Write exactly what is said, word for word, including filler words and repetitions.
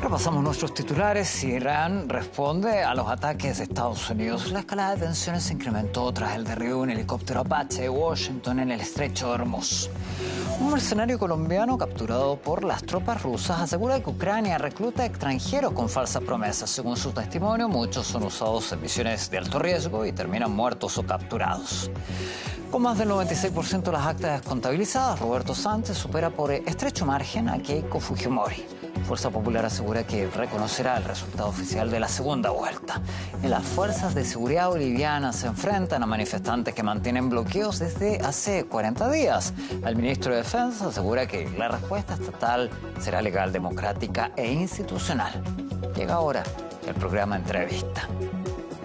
Repasamos nuestros titulares. Irán responde a los ataques de Estados Unidos. La escalada de tensiones se incrementó tras el derribo de un helicóptero Apache de Washington en el estrecho de Hormuz. Un mercenario colombiano capturado por las tropas rusas asegura que Ucrania recluta extranjeros con falsas promesas. Según su testimonio, muchos son usados en misiones de alto riesgo y terminan muertos o capturados. Con más del noventa y seis por ciento de las actas contabilizadas, Roberto Sánchez supera por estrecho margen a Keiko Fujimori. Fuerza Popular asegura que reconocerá el resultado oficial de la segunda vuelta. Y las fuerzas de seguridad bolivianas se enfrentan a manifestantes que mantienen bloqueos desde hace cuarenta días. El ministro de Defensa asegura que la respuesta estatal será legal, democrática e institucional. Llega ahora el programa Entrevista.